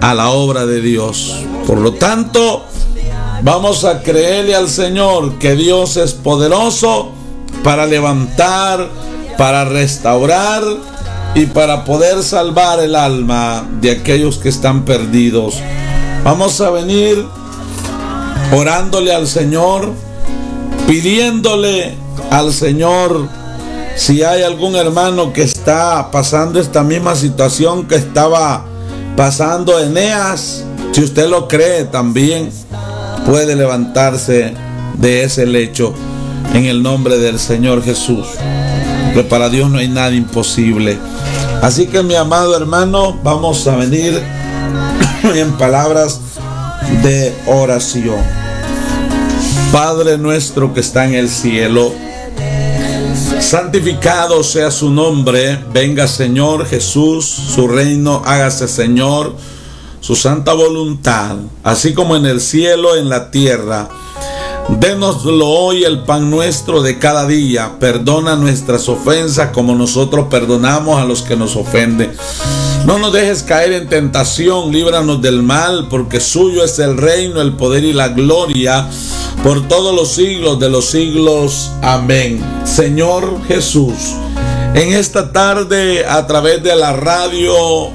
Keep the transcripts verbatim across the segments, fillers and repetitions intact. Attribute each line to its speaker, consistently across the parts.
Speaker 1: a la obra de Dios. Por lo tanto, vamos a creerle al Señor que Dios es poderoso para levantar, para restaurar y para poder salvar el alma de aquellos que están perdidos. Vamos a venir orándole al Señor, pidiéndole al Señor, si hay algún hermano que está pasando esta misma situación que estaba pasando Eneas, si usted lo cree también puede levantarse de ese lecho en el nombre del Señor Jesús, que para Dios no hay nada imposible. Así que, mi amado hermano, vamos a venir en palabras de oración. Padre nuestro que está en el cielo, santificado sea su nombre. Venga, Señor Jesús, su reino, hágase, Señor, su santa voluntad, así como en el cielo, en la tierra. Dénoslo hoy el pan nuestro de cada día. Perdona nuestras ofensas como nosotros perdonamos a los que nos ofenden. No nos dejes caer en tentación, líbranos del mal, porque suyo es el reino, el poder y la gloria por todos los siglos de los siglos. Amén. Señor Jesús, en esta tarde, a través de la radio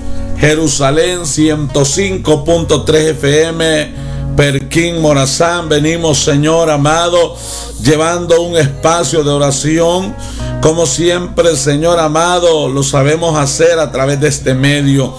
Speaker 1: Jerusalén ciento cinco punto tres F M, Perquín, Morazán, venimos, Señor amado, llevando un espacio de oración, como siempre, Señor amado, lo sabemos hacer a través de este medio.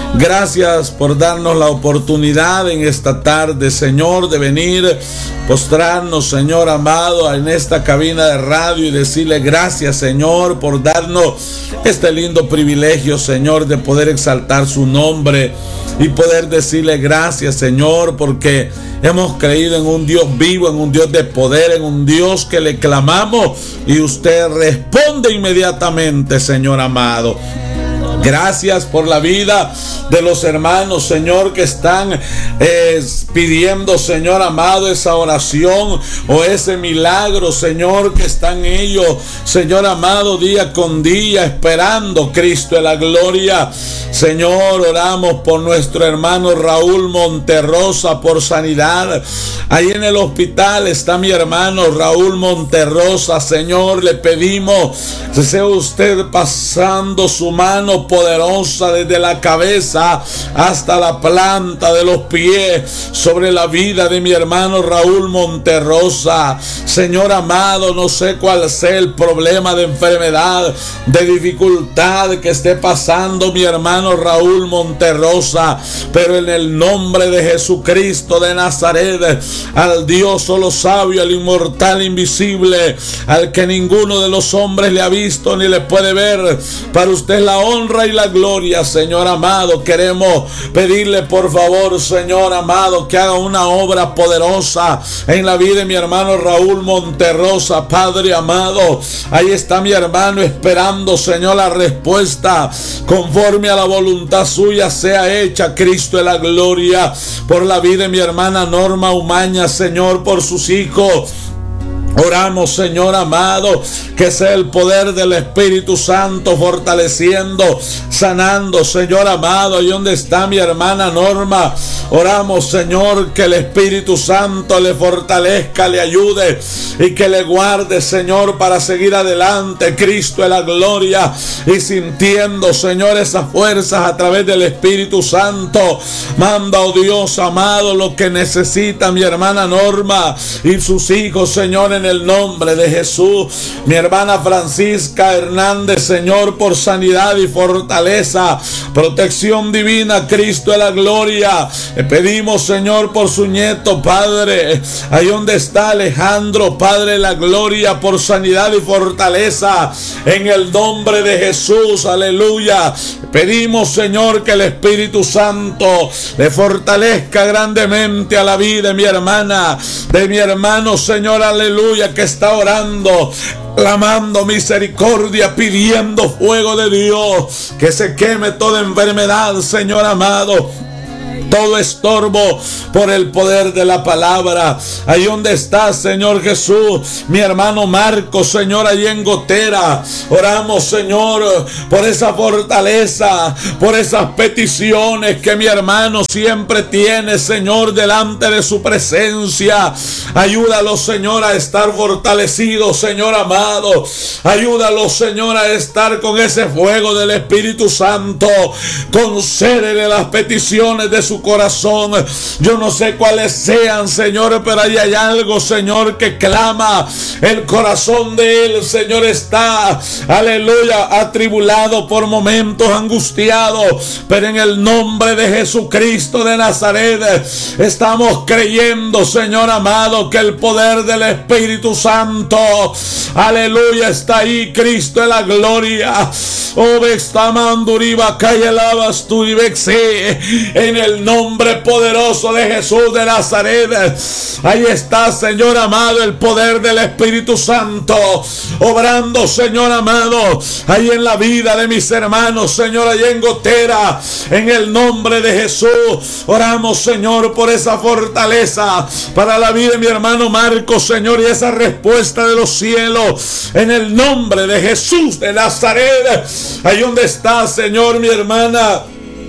Speaker 1: Gracias por darnos la oportunidad en esta tarde, Señor, de venir, postrarnos, Señor amado, en esta cabina de radio y decirle gracias, Señor, por darnos este lindo privilegio, Señor, de poder exaltar su nombre y poder decirle gracias, Señor, porque hemos creído en un Dios vivo, en un Dios de poder, en un Dios que le clamamos y usted responde inmediatamente, Señor amado. Gracias por la vida de los hermanos, Señor, que están eh, pidiendo, Señor amado, esa oración o ese milagro, Señor, que están ellos, Señor amado, día con día, esperando, Cristo de la gloria. Señor, oramos por nuestro hermano Raúl Monterrosa, por sanidad. Ahí en el hospital está mi hermano Raúl Monterrosa. Señor, le pedimos que sea usted pasando su mano poderosa desde la cabeza hasta la planta de los pies sobre la vida de mi hermano Raúl Monterrosa. Señor amado, no sé cuál sea el problema de enfermedad, de dificultad que esté pasando mi hermano Raúl Monterrosa, pero en el nombre de Jesucristo de Nazaret, al Dios solo sabio, al inmortal invisible, al que ninguno de los hombres le ha visto ni le puede ver, para usted la honra y la gloria, Señor amado. Queremos pedirle por favor, Señor amado, que haga una obra poderosa en la vida de mi hermano Raúl Monterrosa. Padre amado, ahí está mi hermano esperando, Señor, la respuesta conforme a la voluntad suya sea hecha, Cristo de la gloria, por la vida de mi hermana Norma Umaña, Señor, por sus hijos. Oramos, Señor amado, que sea el poder del Espíritu Santo fortaleciendo, sanando, Señor amado, y donde está mi hermana Norma. Oramos, Señor, que el Espíritu Santo le fortalezca, le ayude y que le guarde, Señor, para seguir adelante, Cristo de la gloria, y sintiendo, Señor, esas fuerzas a través del Espíritu Santo. Manda, oh Dios amado, lo que necesita mi hermana Norma y sus hijos, Señor, en el nombre de Jesús. Mi hermana Francisca Hernández, Señor, por sanidad y fortaleza, protección divina, Cristo de la gloria. Le pedimos, Señor, por su nieto, Padre, ahí donde está Alejandro, Padre de la gloria, por sanidad y fortaleza, en el nombre de Jesús, aleluya. Le pedimos, Señor, que el Espíritu Santo le fortalezca grandemente a la vida de mi hermana, de mi hermano, Señor, aleluya, que está orando, clamando misericordia, pidiendo fuego de Dios, que se queme toda enfermedad, Señor amado. todo estorbo por el poder de la palabra. Ahí donde está, Señor Jesús, mi hermano Marcos, Señor, ahí en Gotera, oramos, Señor, por esa fortaleza, por esas peticiones que mi hermano siempre tiene, Señor, delante de su presencia. Ayúdalo, Señor, a estar fortalecido, Señor amado. Ayúdalo, Señor, a estar con ese fuego del Espíritu Santo. Concédele las peticiones de su corazón. Yo no sé cuáles sean, Señor, pero ahí hay algo, Señor, que clama. El corazón de él, Señor, está, aleluya, atribulado por momentos, angustiado, pero en el nombre de Jesucristo de Nazaret estamos creyendo, Señor amado, que el poder del Espíritu Santo, aleluya, está ahí. Cristo es la gloria. En el nombre poderoso de Jesús de Nazaret, ahí está, Señor amado, el poder del Espíritu Santo obrando, Señor amado, ahí en la vida de mis hermanos, Señor, ahí en Gotera. En el nombre de Jesús oramos, Señor, por esa fortaleza para la vida de mi hermano Marcos, Señor, y esa respuesta de los cielos en el nombre de Jesús de Nazaret. Ahí donde está, Señor, mi hermana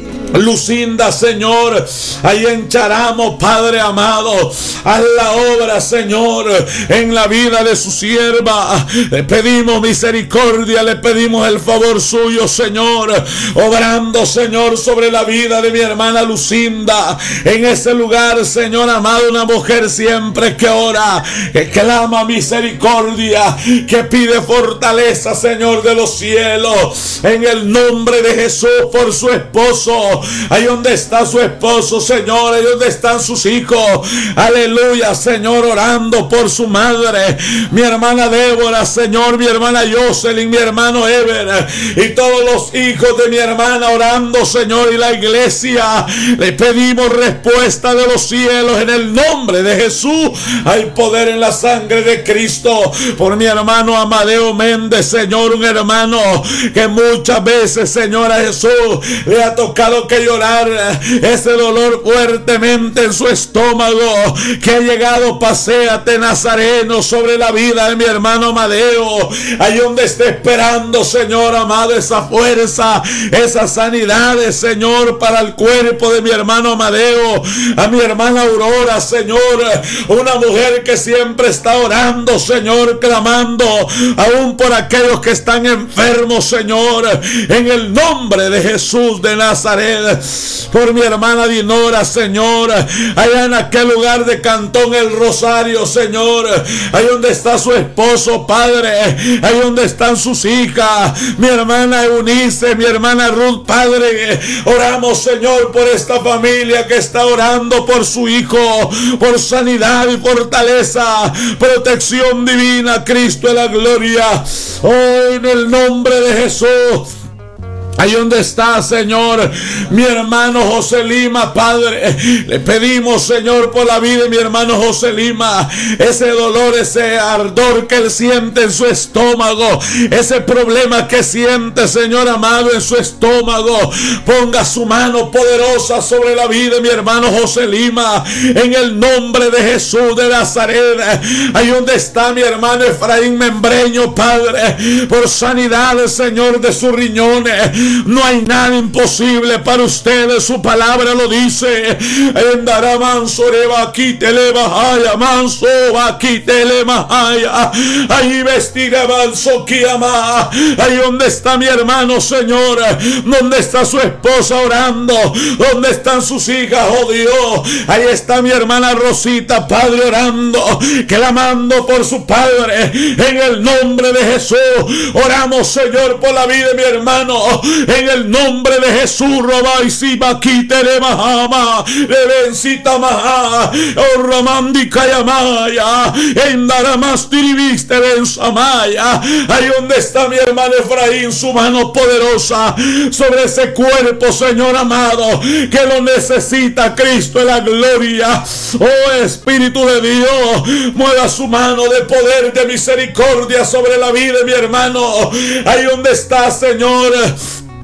Speaker 1: Lucinda, Señor, ahí en Charamo, Padre amado, haz la obra, Señor, en la vida de su sierva. Le pedimos misericordia, le pedimos el favor suyo, Señor, obrando, Señor, sobre la vida de mi hermana Lucinda. En ese lugar, Señor amado, una mujer siempre que ora, que clama misericordia, que pide fortaleza, Señor de los cielos, en el nombre de Jesús, por su esposo. Ahí donde está su esposo, Señor, ahí donde están sus hijos, aleluya, Señor, orando por su madre, mi hermana Débora, Señor, mi hermana Jocelyn, mi hermano Ever, y todos los hijos de mi hermana orando, Señor, y la iglesia. Le pedimos respuesta de los cielos en el nombre de Jesús. Hay poder en la sangre de Cristo por mi hermano Amadeo Méndez, Señor, un hermano que muchas veces, Señor, a Jesús le ha tocado que llorar ese dolor fuertemente en su estómago, que ha llegado. Paséate, Nazareno, sobre la vida de mi hermano Amadeo, ahí donde esté esperando, Señor amado, esa fuerza, esas sanidades, Señor, para el cuerpo de mi hermano Amadeo. A mi hermana Aurora, Señor, una mujer que siempre está orando, Señor, clamando aún por aquellos que están enfermos, Señor, en el nombre de Jesús de Nazaret. Por mi hermana Dinora, Señor, allá en aquel lugar de Cantón El Rosario, Señor, ahí donde está su esposo, Padre, ahí donde están sus hijas, mi hermana Eunice, mi hermana Ruth, Padre, oramos, Señor, por esta familia que está orando por su hijo, por sanidad y fortaleza, protección divina. Cristo es la gloria. Oh, en el nombre de Jesús. Ahí donde está, Señor, mi hermano José Lima, Padre, le pedimos, Señor, por la vida de mi hermano José Lima, ese dolor, ese ardor que él siente en su estómago, ese problema que siente, Señor amado, en su estómago. Ponga su mano poderosa sobre la vida de mi hermano José Lima, en el nombre de Jesús de Nazaret. Ahí donde está mi hermano Efraín Membreño, Padre, por sanidad, Señor, de sus riñones. No hay nada imposible para ustedes, su palabra lo dice. En Daramanso, aquí te le bajaya, manso, aquí te le bajaya. Ahí vestiré manso, kiama. Ahí donde está mi hermano, Señor, donde está su esposa orando, donde están sus hijas, oh Dios. Ahí está mi hermana Rosita, Padre, orando, clamando por su padre. En el nombre de Jesús, oramos, Señor, por la vida de mi hermano. En el nombre de Jesús, roba y si baquite mahama, levencita maha, o romandi kayamaya, en daramas tiriviste bensamaya. Ahí donde está mi hermano Efraín, su mano poderosa sobre ese cuerpo, Señor amado, que lo necesita. Cristo en la gloria. Oh Espíritu de Dios, mueva su mano de poder, de misericordia sobre la vida de mi hermano. Ahí donde está, Señor,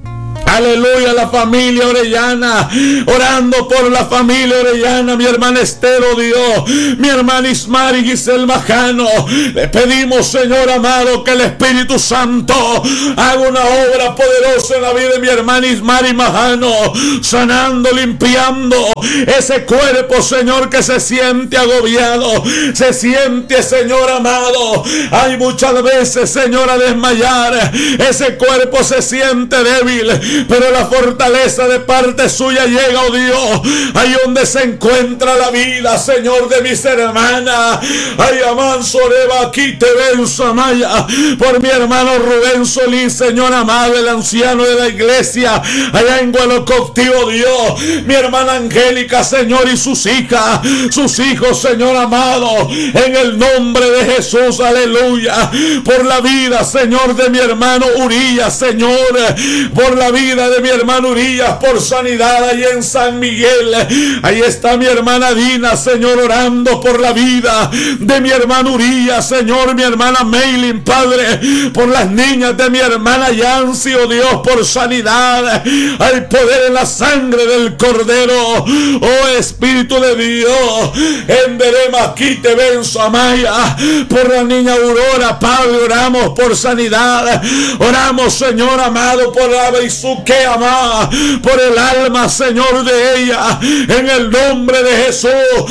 Speaker 1: Aleluya, la familia Orellana, orando por la familia Orellana, mi hermana Esther, oh Dios, mi hermana Ismar y Giselle Majano. Le pedimos, Señor amado, que el Espíritu Santo haga una obra poderosa en la vida de mi hermana Ismar y Majano, sanando, limpiando ese cuerpo, Señor, que se siente agobiado, se siente, Señor amado, hay muchas veces, Señor, a desmayar, ese cuerpo se siente débil, pero la fortaleza de parte suya llega, oh Dios, ahí donde se encuentra la vida, Señor, de mis hermanas. Ay, amanso, reba, aquí te ven, Samaya, por mi hermano Rubén Solís, Señor amado, el anciano de la iglesia, allá en Gualococti, oh Dios, mi hermana Angélica, Señor, y sus hijas, sus hijos, Señor amado, en el nombre de Jesús, aleluya, por la vida, Señor, de mi hermano Urías, Señor, por la vida de mi hermano Urías, por sanidad ahí en San Miguel. Ahí está mi hermana Dina, Señor, orando por la vida de mi hermano Urías, Señor, mi hermana Maylin, Padre, por las niñas de mi hermana Yancy, oh Dios, por sanidad. Hay poder en la sangre del Cordero, oh Espíritu de Dios. En Berema, aquí te ven, Samaya, por la niña Aurora, Padre, oramos por sanidad. Oramos, Señor amado, por la que ama, por el alma, Señor, de ella, en el nombre de Jesús,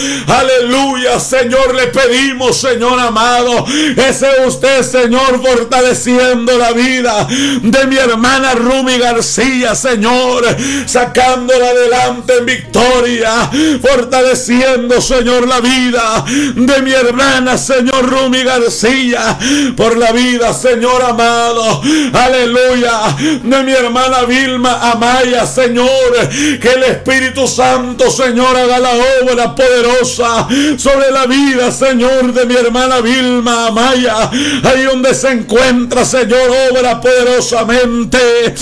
Speaker 1: aleluya, Señor, le pedimos, Señor amado, ese usted, Señor, fortaleciendo la vida de mi hermana Rumi García, Señor, sacándola adelante en victoria, fortaleciendo, Señor, la vida de mi hermana, Señor, Rumi García, por la vida, Señor amado, aleluya, de mi hermana Vilma Amaya, Señor, que el Espíritu Santo, Señor, haga la obra poderosa sobre la vida, Señor, de mi hermana Vilma Amaya, ahí donde se encuentra, Señor, obra poderosamente.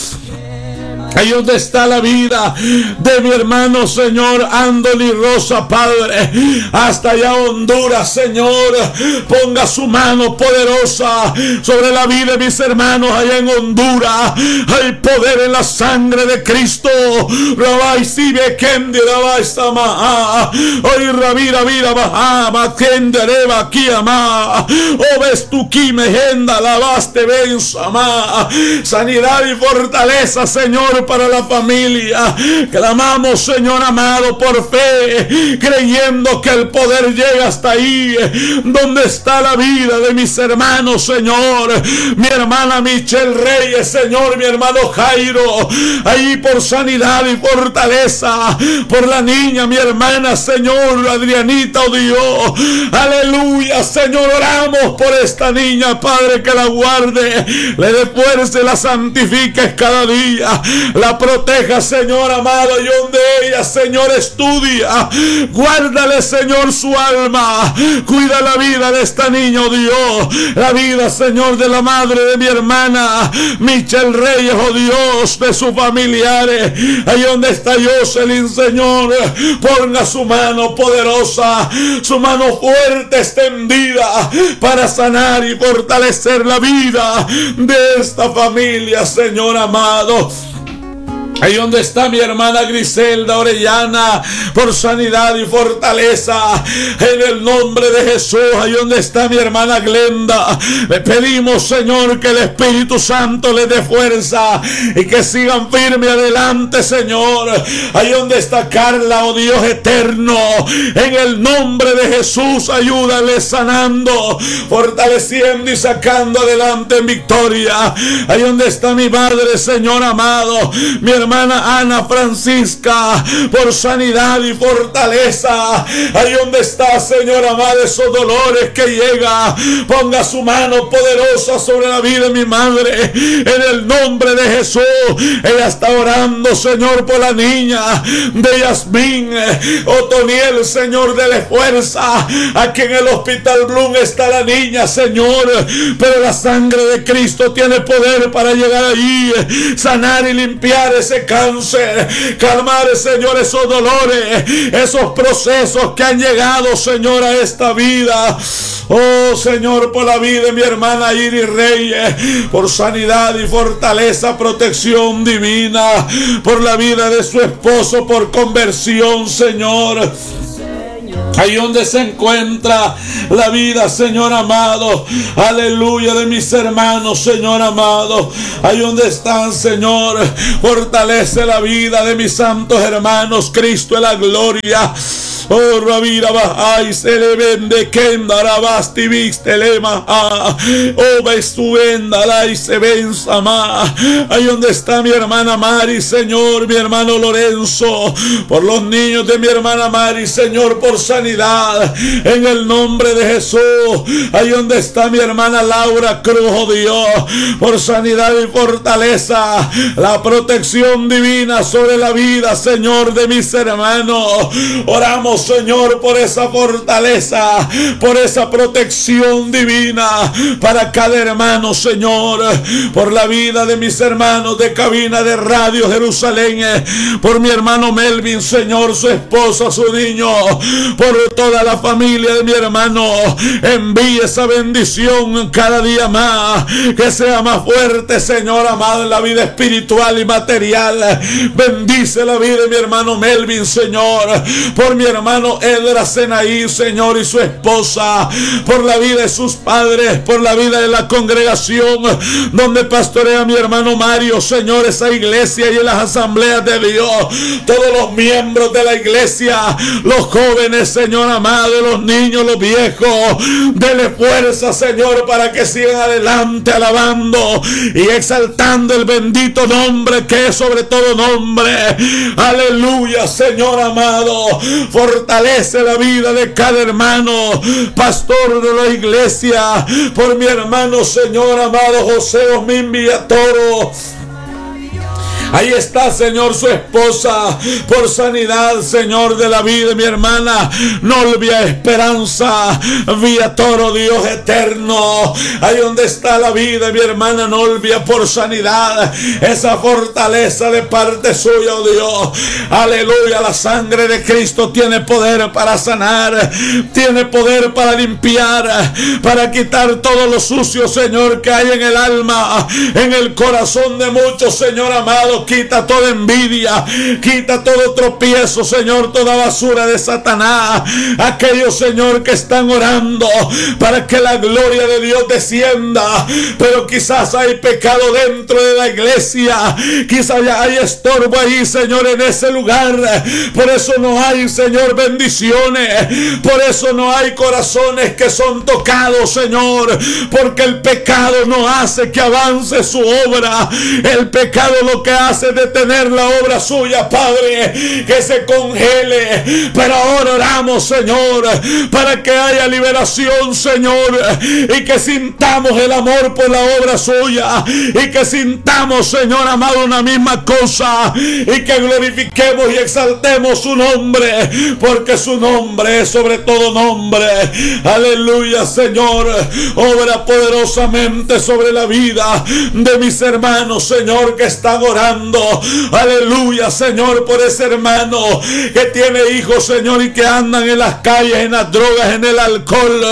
Speaker 1: Ahí donde está la vida de mi hermano, Señor, Andoni Rosa, Padre, hasta allá Honduras, Señor, ponga su mano poderosa sobre la vida de mis hermanos allá en Honduras. Hay poder en la sangre de Cristo. Rabai sibe kendi rabai sama. Hoy rabira vida baja, makendereba aquí ama. O ves tu me genda lavaste ven sama. Sanidad y fortaleza, Señor, para la familia. Clamamos, Señor amado, por fe, creyendo que el poder llega hasta ahí donde está la vida de mis hermanos, Señor. Mi hermana Michelle Reyes, Señor, mi hermano Jairo, ahí por sanidad y fortaleza, por la niña, mi hermana, Señor, Adrianita, oh Dios, aleluya, Señor, oramos por esta niña, Padre, que la guarde, le dé fuerza y la santifiques cada día, la proteja, Señor amado, y donde ella, Señor, estudia, guárdale, Señor, su alma, cuida la vida de esta niña, oh Dios, la vida, Señor, de la madre de mi hermana Michelle Reyes, oh Dios, de sus familiares, ahí donde está Jocelyn, Señor, ponga su mano poderosa, su mano fuerte extendida para sanar y fortalecer la vida de esta familia, Señor amado. Ahí donde está mi hermana Griselda Orellana, por sanidad y fortaleza, en el nombre de Jesús. Ahí donde está mi hermana Glenda, le pedimos, Señor, que el Espíritu Santo les dé fuerza y que sigan firme adelante, Señor. Ahí donde está Carla, oh Dios eterno, en el nombre de Jesús, ayúdale sanando, fortaleciendo y sacando adelante en victoria. Ahí donde está mi madre, Señor amado, mi hermana hermana Ana Francisca, por sanidad y fortaleza. Ahí donde está, Señor amado, esos dolores que llega, ponga su mano poderosa sobre la vida de mi madre, en el nombre de Jesús. Ella está orando, Señor, por la niña de Yasmín Otoniel, Señor, dele fuerza. Aquí en el Hospital Bloom está la niña, Señor, pero la sangre de Cristo tiene poder para llegar allí, sanar y limpiar ese ese cáncer, calmar, Señor, esos dolores, esos procesos que han llegado, Señor, a esta vida. Oh, Señor, por la vida de mi hermana Iris Reyes, por sanidad y fortaleza, protección divina, por la vida de su esposo, por conversión, Señor. Ahí donde se encuentra la vida, Señor amado, aleluya, de mis hermanos, Señor amado, ahí donde están, Señor, fortalece la vida de mis santos hermanos, Cristo es la gloria. Oh, Rabira Bahai, se le vende, Kendara Basti, viste, lema, oh, Bestuenda, y se venza más. Ahí donde está mi hermana Mari, Señor, mi hermano Lorenzo, por los niños de mi hermana Mari, Señor, por sanidad, en el nombre de Jesús. Ahí donde está mi hermana Laura Cruz, oh Dios, por sanidad y fortaleza, la protección divina sobre la vida, Señor, de mis hermanos. Oramos, Señor, por esa fortaleza, por esa protección divina para cada hermano, Señor, por la vida de mis hermanos de cabina de Radio Jerusalén, por mi hermano Melvin, Señor, su esposa, su niño, por toda la familia de mi hermano. Envíe esa bendición cada día más, que sea más fuerte, Señor amado, en la vida espiritual y material. Bendice la vida de mi hermano Melvin, Señor, por mi hermano Edra Senaí, Señor, y su esposa, por la vida de sus padres, por la vida de la congregación donde pastorea mi hermano Mario, Señor, esa iglesia y en las asambleas de Dios, todos los miembros de la iglesia, los jóvenes, Señor amado, los niños, los viejos, dele fuerza, Señor, para que sigan adelante alabando y exaltando el bendito nombre que es sobre todo nombre. Aleluya, Señor amado, fortalece la vida de cada hermano, pastor de la iglesia, por mi hermano, Señor amado, José Osmin Villatoro. Ahí está, Señor, su esposa, por sanidad, Señor, de la vida de mi hermana Nolvia Esperanza Villatoro, Dios eterno. Ahí donde está la vida de mi hermana Nolvia, por sanidad, esa fortaleza de parte suya, oh Dios. Aleluya, la sangre de Cristo tiene poder para sanar, tiene poder para limpiar, para quitar todo lo sucio, Señor, que hay en el alma, en el corazón de muchos, Señor amado. Quita toda envidia, quita todo tropiezo, Señor, toda basura de Satanás. Aquellos, Señor, que están orando para que la gloria de Dios descienda, pero quizás hay pecado dentro de la iglesia, quizás hay estorbo ahí, Señor, en ese lugar. Por eso no hay, Señor, bendiciones, por eso no hay corazones que son tocados, Señor, porque el pecado no hace que avance su obra. El pecado lo que hace es detener la obra suya, Padre, que se congele. Pero ahora oramos, Señor, para que haya liberación, Señor, y que sintamos el amor por la obra suya, y que sintamos, Señor amado, una misma cosa, y que glorifiquemos y exaltemos su nombre, porque su nombre es sobre todo nombre. Aleluya, Señor, obra poderosamente sobre la vida de mis hermanos, Señor, que están orando. Aleluya, Señor, por ese hermano que tiene hijos, Señor, y que andan en las calles, en las drogas, en el alcohol,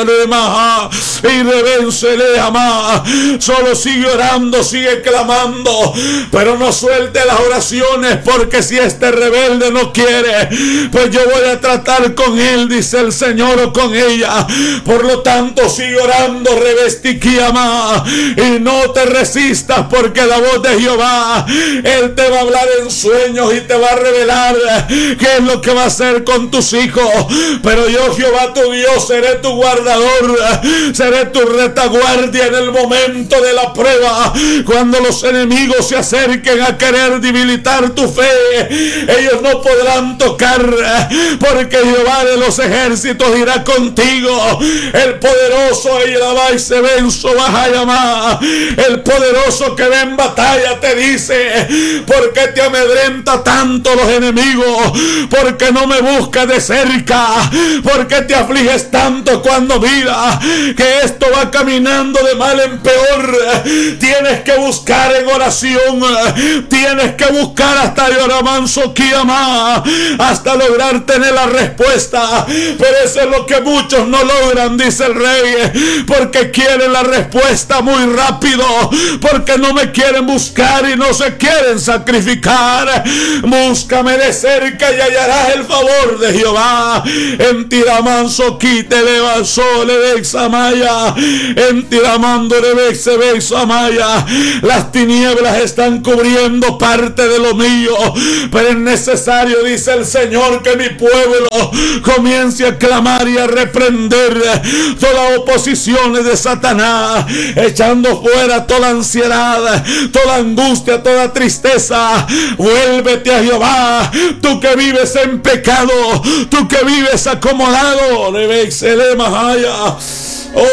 Speaker 1: y revénsele jamás. Solo sigue orando, sigue clamando, pero no suelte las oraciones, porque si este rebelde no quiere, pues yo voy a tratar con él, dice el Señor, o con ella. Por lo tanto, sigue orando, revestiquía más, y no te resistas, porque la voz de Jehová, Él te va a hablar en sueños y te va a revelar qué es lo que va a hacer con tus hijos. Pero yo, Jehová tu Dios, seré tu guardador, seré tu retaguardia en el momento de la prueba. Cuando los enemigos se acerquen a querer debilitar tu fe, ellos no podrán tocar, porque Jehová de los ejércitos irá contigo. El poderoso, y se venzo, vas a llamar. El poderoso que ve en batalla te dice: ¿Por qué te amedrenta tanto los enemigos? ¿Por qué no me buscas de cerca? ¿Por qué te afliges tanto cuando mira que esto va caminando de mal en peor? Tienes que buscar en oración, tienes que buscar hasta Yoramanso Kiyama, hasta lograr tener la respuesta. Pero eso es lo que muchos no logran, dice el rey, porque quieren la respuesta muy rápido, porque no me quieren buscar y no se quieren sacrificar. Búscame de cerca y hallarás el favor de Jehová. En Tiramanso quite le basó le vexamaya, en Tiramando le vexe vexamaya. Las tinieblas están cubriendo parte de lo mío, pero es necesario, dice el Señor, que mi pueblo comience a clamar y a reprender todas oposiciones de Satanás, echando fuera toda ansiedad, toda angustia, toda tristeza. Vuélvete a Jehová, tú que vives en pecado, tú que vives acomodado.